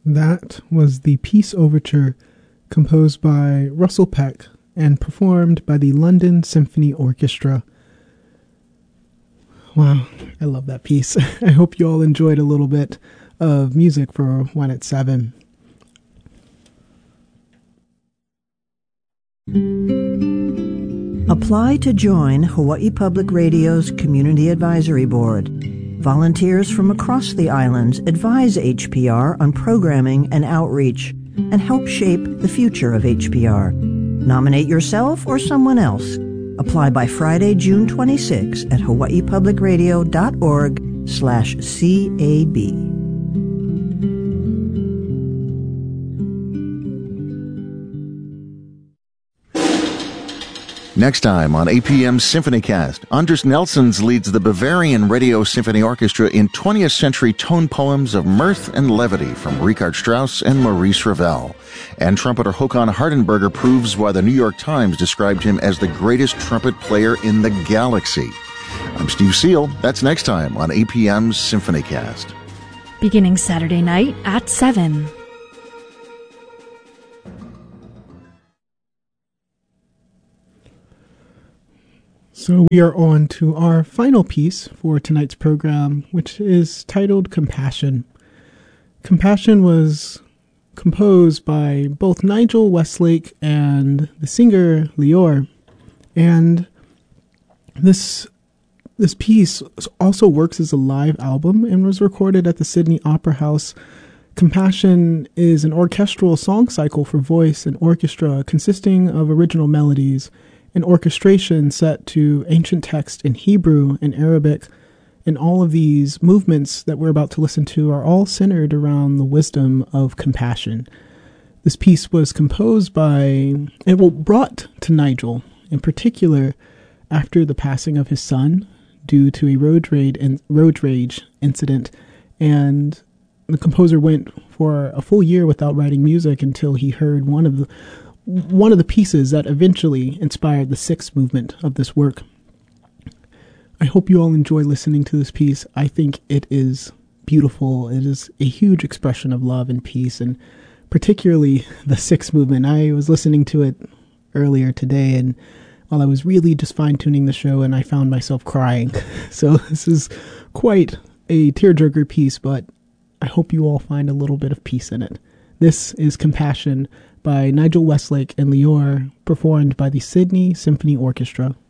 That was the Peace Overture, composed by Russell Peck and performed by the London Symphony Orchestra. Wow, I love that piece. I hope you all enjoyed a little bit of music for One at 7. Apply to join Hawaii Public Radio's Community Advisory Board. Volunteers from across the islands advise HPR on programming and outreach and help shape the future of HPR. Nominate yourself or someone else. Apply by Friday, June 26 at hawaiipublicradio.org/CAB. Next time on APM SymphonyCast, Anders Nelsons leads the Bavarian Radio Symphony Orchestra in 20th century tone poems of mirth and levity from Richard Strauss and Maurice Ravel. And trumpeter Håkan Hardenberger proves why the New York Times described him as the greatest trumpet player in the galaxy. I'm Steve Seal. That's next time on APM's SymphonyCast. Beginning Saturday night at 7. So we are on to our final piece for tonight's program, which is titled Compassion. Compassion was composed by both Nigel Westlake and the singer Lior. And this piece also works as a live album and was recorded at the Sydney Opera House. Compassion is an orchestral song cycle for voice and orchestra consisting of original melodies, an orchestration set to ancient text in Hebrew and Arabic, and all of these movements that we're about to listen to are all centered around the wisdom of compassion. This piece was composed brought to Nigel, in particular, after the passing of his son due to a road rage incident, and the composer went for a full year without writing music until he heard one of the pieces that eventually inspired the sixth movement of this work. I hope you all enjoy listening to this piece. I think it is beautiful. It is a huge expression of love and peace, and particularly the sixth movement. I was listening to it earlier today, and while I was really just fine-tuning the show, and I found myself crying. So this is quite a tearjerker piece, but I hope you all find a little bit of peace in it. This is Compassion by Nigel Westlake and Lior, performed by the Sydney Symphony Orchestra.